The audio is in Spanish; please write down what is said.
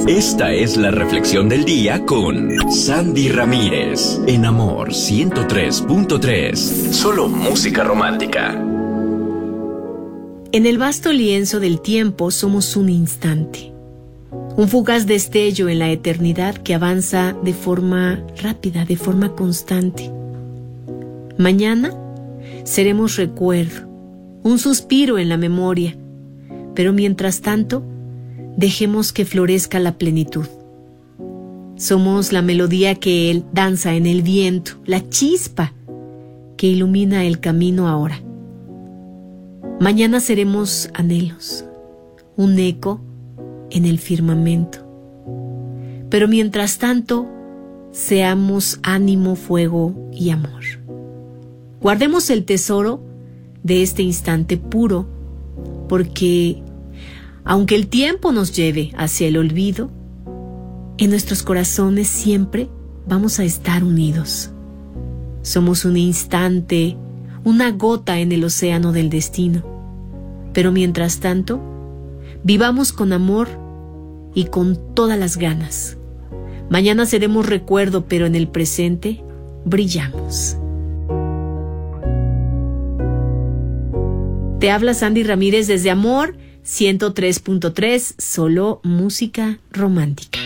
Esta es la reflexión del día con Sandy Ramírez en Amor 103.3. Solo música romántica. En el vasto lienzo del tiempo somos un instante, un fugaz destello en la eternidad que avanza de forma rápida, de forma constante. Mañana seremos recuerdo, un suspiro en la memoria, pero mientras tanto, dejemos que florezca la plenitud. Somos la melodía que él danza en el viento, la chispa que ilumina el camino ahora. Mañana seremos anhelos, un eco en el firmamento. Pero mientras tanto, seamos ánimo, fuego y amor. Guardemos el tesoro de este instante puro, porque aunque el tiempo nos lleve hacia el olvido, en nuestros corazones siempre vamos a estar unidos. Somos un instante, una gota en el océano del destino. Pero mientras tanto, vivamos con amor y con todas las ganas. Mañana seremos recuerdo, pero en el presente brillamos. Te habla Sandy Ramírez desde Amor 103.3, solo música romántica.